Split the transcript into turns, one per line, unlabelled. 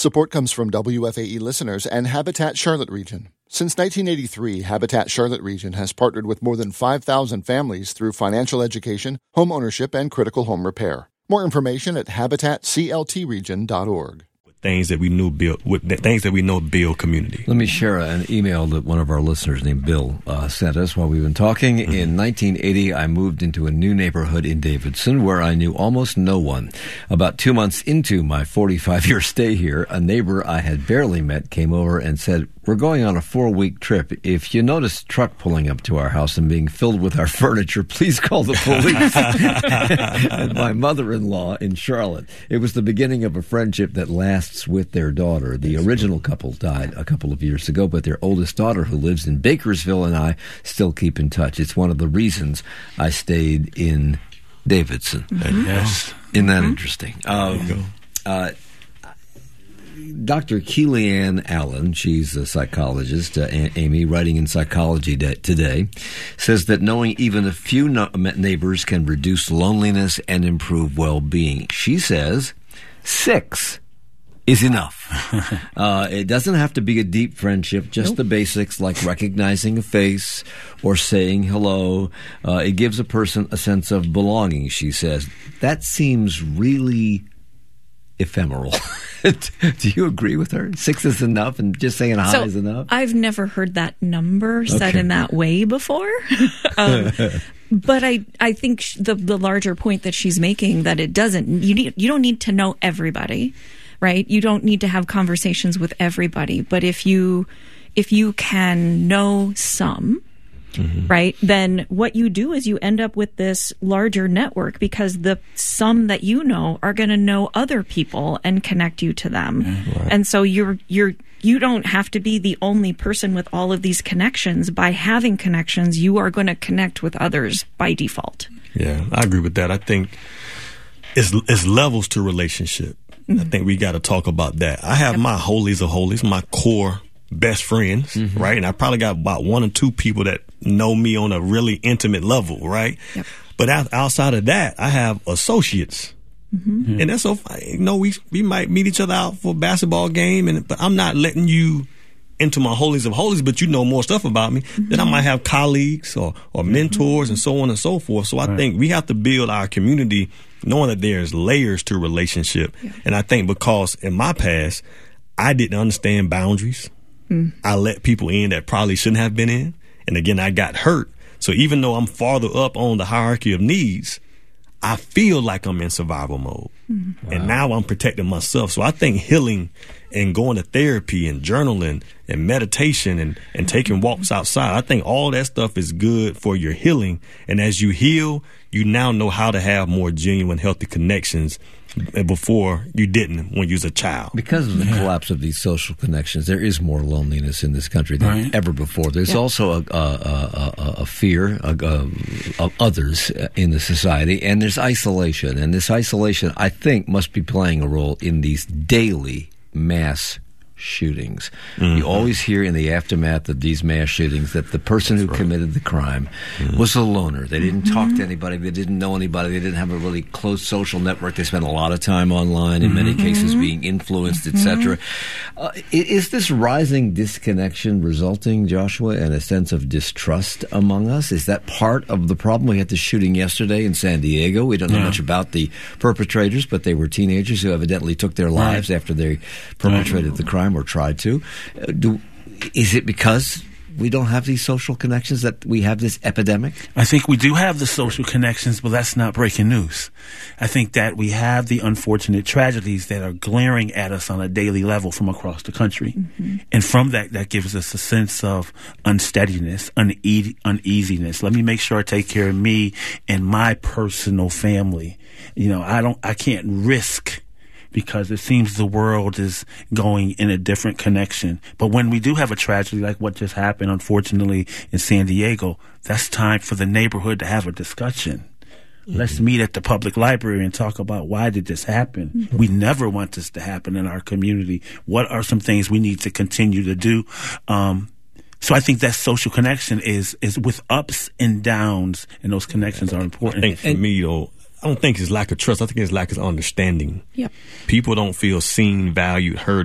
Support comes from WFAE listeners and Habitat Charlotte Region. Since 1983, Habitat Charlotte Region has partnered with more than 5,000 families through financial education, home ownership, and critical home repair. More information at habitatcltregion.org.
Things that we know build community.
Let me share an email that one of our listeners named Bill sent us while we've been talking. Mm-hmm. In 1980, I moved into a new neighborhood in Davidson where I knew almost no one. About 2 months into my 45-year stay here, a neighbor I had barely met came over and said, "We're going on a 4-week trip. If you notice a truck pulling up to our house and being filled with our furniture, please call the police." And my mother-in-law in Charlotte. It was the beginning of a friendship that lasts with their daughter. The original couple died a couple of years ago, but their oldest daughter, who lives in Bakersville, and I still keep in touch. It's one of the reasons I stayed in Davidson.
Mm-hmm. Yes.
Isn't that interesting? Dr. Keely-Ann Allen, she's a psychologist, Amy, writing in Psychology Today, says that knowing even a few neighbors can reduce loneliness and improve well-being. She says 6 is enough. It doesn't have to be a deep friendship, just the basics like recognizing a face or saying hello. It gives a person a sense of belonging, she says. That seems really ephemeral. Do you agree with her? 6 is enough and just saying hi is enough?
I've never heard that number said in that way before. But I think the larger point that she's making, that it doesn't, you don't need to know everybody, right? You don't need to have conversations with everybody. But if you can know some, mm-hmm. right, then what you do is you end up with this larger network, because the some that you know are going to know other people and connect you to them. Right. And so you don't have to be the only person with all of these connections. By having connections, you are going to connect with others by default.
Yeah, I agree with that. I think it's levels to relationship. Mm-hmm. I think we got to talk about that. I have my holies of holies, my core best friends, mm-hmm. right? And I probably got about 1 or 2 people that know me on a really intimate level, right? Yep. But outside of that, I have associates. Mm-hmm. And that's so fine. We might meet each other out for a basketball game, but I'm not letting you into my holies of holies, but you know more stuff about me. Mm-hmm. Then I might have colleagues or mentors, mm-hmm. and so on and so forth. So I think we have to build our community knowing that there's layers to relationship. Yeah. And I think because in my past, I didn't understand boundaries. I let people in that probably shouldn't have been in. And again, I got hurt. So even though I'm farther up on the hierarchy of needs, I feel like I'm in survival mode. Mm-hmm. Wow. And now I'm protecting myself. So I think healing and going to therapy and journaling and meditation and taking walks outside, I think all that stuff is good for your healing. And as you heal, you now know how to have more genuine, healthy connections before you didn't when you was a child. Because
of the collapse of these social connections, there is more loneliness in this country than ever before. There's also a fear of others in the society, and there's isolation. And this isolation, I think, must be playing a role in these daily mass shootings. Mm-hmm. You always hear in the aftermath of these mass shootings that the person who committed the crime was a loner. They didn't talk to anybody. They didn't know anybody. They didn't have a really close social network. They spent a lot of time online, in many cases being influenced, etc. Is this rising disconnection resulting, Joshua, in a sense of distrust among us? Is that part of the problem? We had the shooting yesterday in San Diego. We don't know much about the perpetrators, but they were teenagers who evidently took their lives after they perpetrated the crime or tried to. Is it because we don't have these social connections that we have this epidemic?
I think we do have the social connections, but that's not breaking news. I think that we have the unfortunate tragedies that are glaring at us on a daily level from across the country. Mm-hmm. And from that gives us a sense of unsteadiness, uneasiness. Let me make sure I take care of me and my personal family. I can't risk, because it seems the world is going in a different connection. But when we do have a tragedy like what just happened, unfortunately, in San Diego, that's time for the neighborhood to have a discussion. Mm-hmm. Let's meet at the public library and talk about, why did this happen? Mm-hmm. We never want this to happen in our community. What are some things we need to continue to do? So I think that social connection is with ups and downs, and those connections are important.
I think for me, though, I don't think it's lack of trust. I think it's lack of understanding.
Yep.
People don't feel seen, valued, heard.